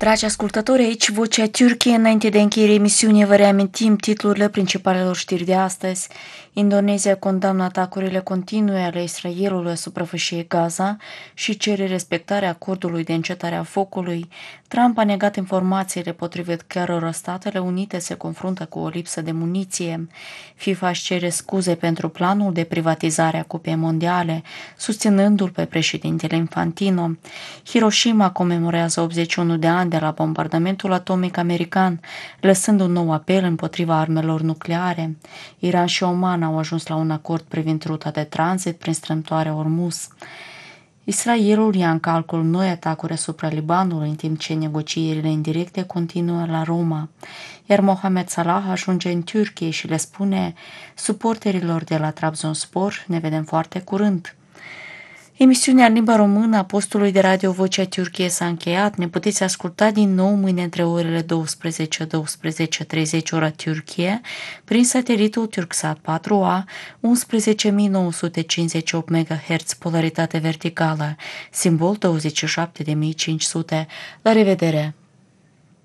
Dragi ascultători, aici Vocea Turciei. Înainte de încheierea emisiunii, vă reamintim titlurile principalelor știri de astăzi. Indonezia condamnă atacurile continue ale Israelului asupra fâșiei Gaza și cere respectarea acordului de încetare a focului. Trump a negat informațiile potrivit cărora Statele Unite se confruntă cu o lipsă de muniție. FIFA își cere scuze pentru planul de privatizare a Cupei Mondiale, susținându-l pe președintele Infantino. Hiroshima comemorează 81 de ani de la bombardamentul atomic american, lăsând un nou apel împotriva armelor nucleare. Iran și Oman au ajuns la un acord privind ruta de tranzit prin strâmtoarea Hormuz. Israelul ia în calcul noi atacuri asupra Libanului, în timp ce negocierile indirecte continuă la Roma. Iar Mohamed Salah ajunge în Turcie și le spune suporterilor de la Trabzonspor: ne vedem foarte curând. Emisiunea în limba română a postului de radio Vocea Turciei s-a încheiat. Ne puteți asculta din nou mâine între orele 12-12:30 ora Turcie prin satelitul Turksat 4A, 11.958 MHz, polaritate verticală, simbol 27.500. La revedere!